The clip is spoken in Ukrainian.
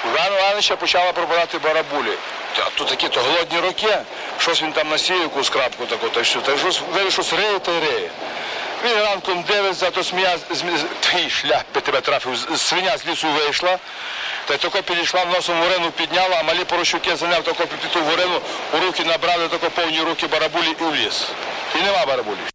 Івана Івановича почала пробирати барабулі. А тут такі-то голодні роки, щось він там насіяв, якусь крапку таку, та все. Та вирішив, риє та й риє. Він ранком дивиться, то твій шлях би тебе трафив, свиня з лісу вийшла, та й тако підійшла, носом варину підняла, а малі порощуки заняв тако під ту варину, у руки набрали тако повні руки барабулі і в ліс. І нема барабулів.